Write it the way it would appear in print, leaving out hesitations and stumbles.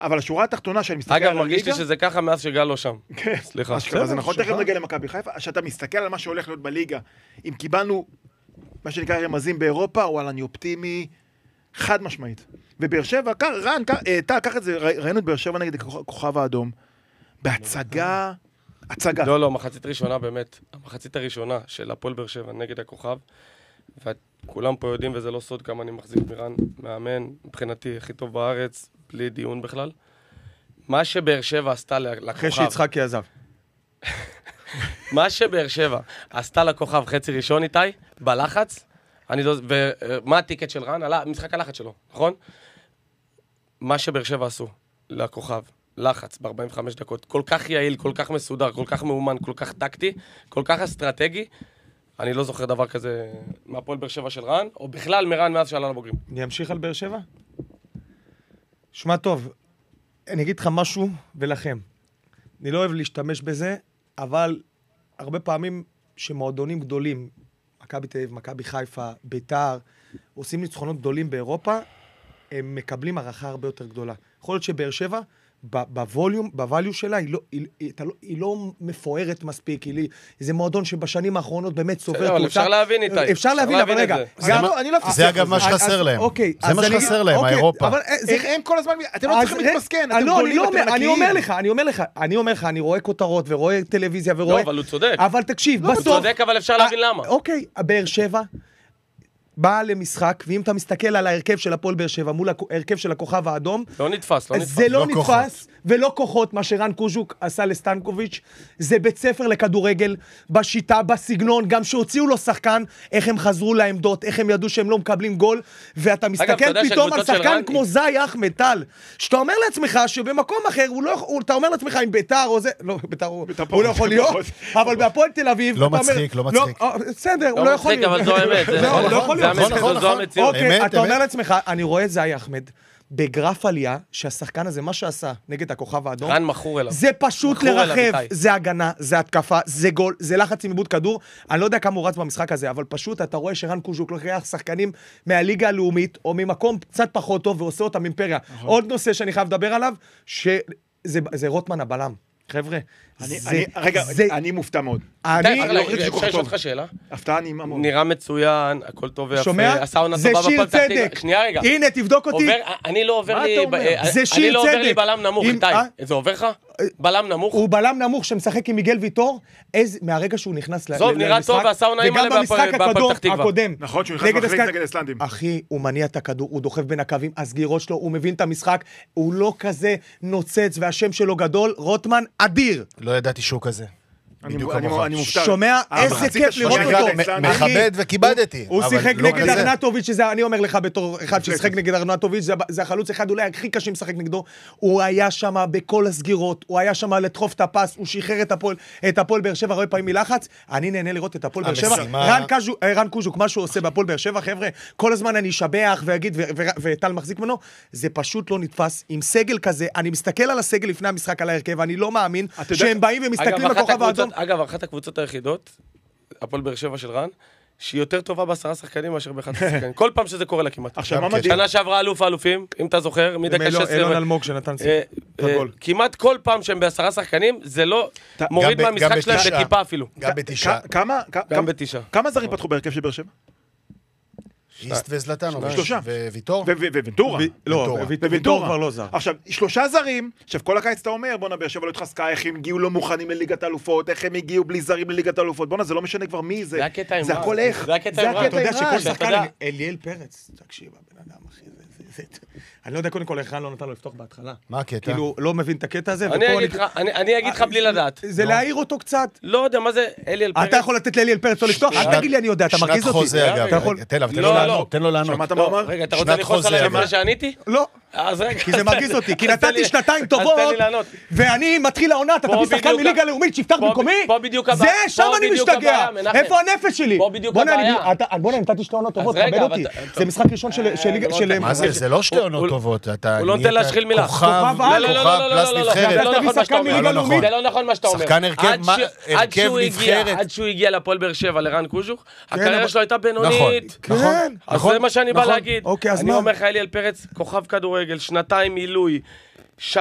אבל השורה התחתונה שאני מסתכל על אגב, הליגה... מרגיש לי שזה ככה מאז שגל לא שם. כן. סליחה. אז זה נכון, תכף נגיע למכבי חיפה, שאתה מסתכל על מה שהולך להיות בליגה, אם קיבלנו, מה שנקרא רמזים באירופה, וואלה, אני אופטימי, חד משמעית. ובאר שבע, רן, קח את זה, ראינו את באר שבע נגד הכוכב האדום, בהצגה, הצגה. לא, מחצית ראשונה באמת, המחצית הראשונה של הפועל באר שבע נגד הכוכב, וכולם פה יודעים, וזה לא סוד כמה אני מחזיק מרן, מאמן, מבחינתי, הכי טוב בארץ, בלי דיון בכלל. מה שבאר שבע עשתה לכוכב... אחרי שיצחקי עזב. מה שבאר שבע עשתה לכוכב חצי ראשון איתי, בלחץ, ומה הטיקט של רן? משחק הלחץ שלו, נכון? מה שבאר שבע עשו לכוכב, לחץ ב-45 דקות, כל כך יעיל, כל כך מסודר, כל כך מאומן, כל כך טקטי, כל כך אסטרטגי, אני לא זוכר דבר כזה מהפועל באר שבע של רן, או בכלל מרן מאז שעלה לבוגרים. אני אמשיך על באר שבע? שמע טוב, אני אגיד לך משהו ולכם. אני לא אוהב להשתמש בזה, אבל הרבה פעמים שמועדונים גדולים, מכבי תל אביב, מכבי חיפה, ביתר, עושים ניצחונות גדולים באירופה, הם מקבלים הערכה הרבה יותר גדולה. יכול להיות שבאר שבע, בווליום שלה, היא לא מפוארת מספיק, זה מועדון שבשנים האחרונות באמת סובר... אפשר להבין איתי. אפשר להבין, אבל רגע. זה אגב מה שחסר להם. זה מה שחסר להם, האירופה. הם כל הזמן, אתם לא צריכים להתמסכן, אתם גולים, אתם נקיים. אני אומר לך, אני רואה כותרות ורואה טלוויזיה ורואה... לא, אבל הוא צודק. אבל תקשיב, בסוף... הוא צודק, אבל אפשר להבין למה. אוקיי, באר שבע באה למשחק, ואם אתה מסתכל על ההרכב של הפועל באר שבע מול ההרכב של הכוכב האדום, לא נתפס. זה לא נתפס, ולא כוחות, מה שרן קוז'וק עשה לסטנקוביץ', זה בית ספר לכדורגל, בשיטה, בסגנון, גם שהוציאו לו שחקן, איך הם חזרו לעמדות, איך הם ידעו שהם לא מקבלים גול, ואתה מסתכל פתאום על שחקן כמו זי אחמד טל, שאתה אומר לעצמך שבמקום אחר, אתה אומר לעצמך עם ביתר או זה, לא, ביתר הוא לא יכול להיות, אבל בהפועל תל אביב, לא מצחיק, לא מצחיק. בסדר, הוא לא יכול להיות. אבל זו האמת. זו המציאות. אוקיי, אתה אומר לעצמך, אני רואה את זי אחמד, בגרף עלייה, שהשחקן הזה, מה שעשה נגד הכוכב האדום, רן מכור אליו. זה פשוט לרחב, זה הגנה, זה התקפה, זה גול, זה לחץ עם עיבוד כדור, אני לא יודע כמה הוא רץ במשחק הזה, אבל פשוט אתה רואה שרן קוז'וק לוקח שחקנים מהליגה הלאומית, או ממקום קצת פחות טוב, ועושה אותם אימפריה. עוד נושא שאני חייב לדבר עליו, שזה רוטמן הבלם. חבר'ה, רגע, אני מופתע מאוד. אפשר לשאול אותך שאלה? הפתעה נעימה מאוד. נראה מצוין, הכל טוב ויפה. שומע? זה שיר צדק. שנייה רגע. הנה, תבדוק אותי. אני לא עובר לי בלם נמוך, איתי. זה עובר לך? בלם נמוך? הוא בלם נמוך שמשחק עם מיגל ויטור, מהרגע שהוא נכנס למשחק, זוב, נראה טוב ועשה עונאים עליו בהפועל פתח תקווה. נכון, שהוא נכנס מחליק נגד איסלנדים. אחי, הוא מניע את הכדור, הוא דוחף בין הקווים, הסגירות שלו, הוא מבין את המשחק, הוא לא כזה נוצץ והשם שלו גדול, רוטמן אדיר. לא ידעתי שהוא כזה. אני מופתע. שומע, איזה כיף לראות אותו. מכבד וכיבדתי. הוא שיחק נגד ארנטוביץ', שזה אני אומר לך בתור אחד ששיחק נגד ארנטוביץ', זה החלוץ אחד אולי הכי קשה משחק נגדו. הוא היה שם בכל הסגירות, הוא היה שם לדחוף את הפס, הוא שחרר את הפועל באר שבע הרבה פעמים מלחץ. אני נהנה לראות את הפועל באר שבע. רן קוז'וק, מה שהוא עושה בהפועל באר שבע, חבר'ה, כל הזמן אני אשבח ואגיד, וטל מחזיק ממנו, זה פשוט לא נתפס. עם סגל כזה, אני מסתכל על הסגל לפני המשחק על ההרכב, אני לא מאמין שהם באים ומסתכלים בכוכב האדום. אגב, אחת הקבוצות היחידות, הפועל באר שבע של רן, שהיא יותר טובה ב10 שחקנים מאשר ב11 שחקנים. כל פעם שזה קורה לה כמעט. עכשיו, מה מדהים? שנה שעברה אלוף האלופים, אם אתה זוכר, מדקה 16. אלון אלמוג שנתן גול. כמעט כל פעם שהם ב10 שחקנים, זה לא מוריד מהמשחק שלהם בטיפה אפילו. גם בתשעה. גם בתשעה. כמה זרים פתחו בהרכב של באר שבע? איסט וזלטנוביץ' שלושה. וויטור? וונטורה. לא, וויטור כבר לא זר. עכשיו, 3 זרים, עכשיו כל הקיץ אתה אומר, בוא'נה, באר שבע לא התחזקה, איך הם הגיעו לא מוכנים לליגת האלופות, איך הם הגיעו בלי זרים לליגת האלופות, בוא'נה, זה לא משנה כבר מי זה. זה הכל איך. זה הקטע עם רן. אתה יודע שכל שחקן, אליאל פרץ, תקשיב, הבן אדם, אחי, אני לא יודע קודם כל איך רן לא נתן לו לפתוח בהתחלה. מה הקטע? כאילו, לא מבין את הקטע הזה. אני אגיד לך בלי לדעת. זה להעיר אותו קצת. לא יודע, מה זה אליאל פרץ? אתה יכול לתת לאליאל פרץ לא לפתוח? אל תגיד לי, אני יודע, אתה מרגיז אותי. שנת חוזה, אגב. תן לו לענות. שמעת מה אמר? רגע, אתה רוצה לכעוס עליי לפני שעניתי? לא. אז רגע. כי זה מרגיז אותי, כי נתתי שנתיים טובות, אז תן לי לענות. ואני מתחיל העונה, אתה תביא שחקן מליגה לאומית שיפתח במקומי? פה בדיוק הבעיה. זה, שם אני משתגע. איפה הנפש שלי? פה בדיוק הבעיה. בוא'נה, נתתי 2 עונות טובות, כבד אותי. זה משחק ראשון של... מה זה? זה לא 2 עונות טובות. הוא לא נותן להשחיל מילה. כוכב פלס נבחרת. זה לא נכון מה שאתה אומר. שחקן הרכב נבחרת. עד שהוא הגיע לפועל באר שבע לרן קוז'וק, הקריירה שלו הייתה בינונית. כן. אז זה מה שאני בא להגיד. אוקיי, אז אני מה? אומר לך, אליאל פרץ, כוכב כדורגל, 2 מילוי,